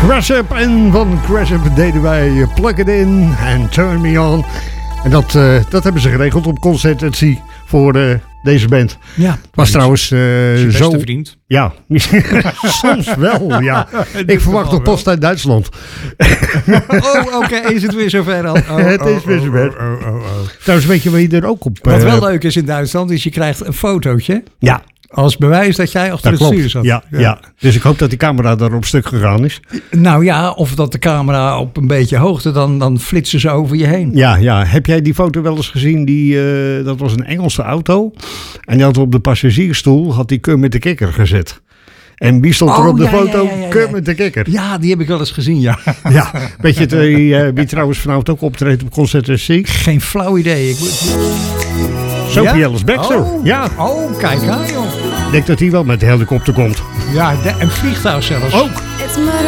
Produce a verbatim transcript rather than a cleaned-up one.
Crash Up. En van Crash Up deden wij Plug It In en Turn Me On. En dat, uh, dat hebben ze geregeld op Concert at Sea voor uh, deze band. Ja. Was trouwens uh, je zo... beste vriend. Ja, soms wel, ja. Ik verwacht nog post uit Duitsland. Oh, oké, okay. Is het weer zover al? Oh, het is weer zover. Oh, oh, oh, oh. Trouwens, weet je waar je er ook op... Wat uh, wel leuk is in Duitsland, is je krijgt een fotootje. Ja. Als bewijs dat jij achter dat het klopt. stuur zat. Ja, ja. ja, dus ik hoop dat die camera daar op stuk gegaan is. Nou ja, of dat de camera op een beetje hoogte, dan, dan flitsen ze over je heen. Ja, ja. Heb jij die foto wel eens gezien? Die, uh, dat was een Engelse auto. En die had op de passagiersstoel had die Kermit de Kikker gezet. En wie stond er oh, op de ja, foto? Ja, ja, ja, ja. Kermit de Kikker. Ja, die heb ik wel eens gezien, ja. Ja, weet je wie, uh, wie trouwens vanavond ook optreedt op Concert at Sea? Geen flauw idee. Ik moet... Sophie ja? Ellis Bextor. Oh, ja. Oh, kijk aan, joh. Ik denk dat hij wel met de helikopter komt. Ja, de, een vliegtuig zelfs. Ook.